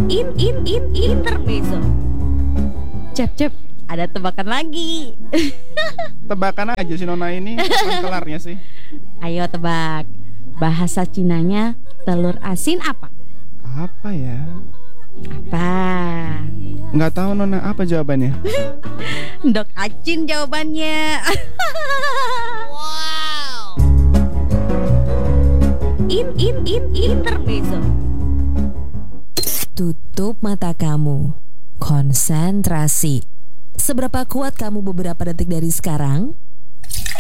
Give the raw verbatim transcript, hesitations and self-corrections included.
In in in intermezzo. Cep cep, ada tebakan lagi. Tebakan aja si Nona ini, kapan kelarnya sih? Ayo tebak. Bahasa Cinanya telur asin apa? Apa ya? Apa? Nggak tahu Nona, apa jawabannya? Dok Acin jawabannya. Wow. In in in intermezzo. Tutup mata kamu. Konsentrasi. Seberapa kuat kamu beberapa detik dari sekarang?